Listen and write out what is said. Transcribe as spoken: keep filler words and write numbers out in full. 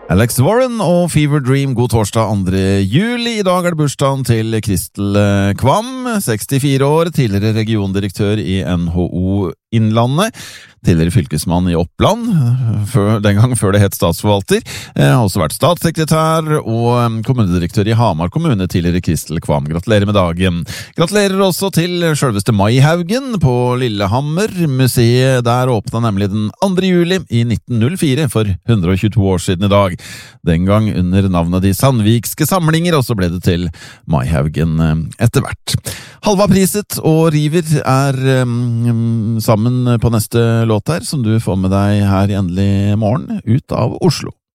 Alex Warren og Fever Dream, god torsdag andre juli. I dag er det bursdagen til Kristel Kvam, sekstifire år, tidligere regiondirektør i N H O Innlandet, tidligere fylkesmann i Oppland, før, den gang før det het statsforvalter, eh, har også vært statssekretær og kommunedirektør i Hamar kommune, tidligere Kristel Kvam. Gratulerer med dagen. Gratulerer også til selveste Maihaugen på Lillehammer. Museet der åpnet nemlig den andre juli i nitten null fire, for hundre og tjueto år siden i dag. Den gang under navnet De Sandvikske Samlinger, og så ble det til Maihaugen etter hvert. Halva Priset og River er um, sammen på neste låt her, som du får med deg her i Endelig morgen ut av Oslo.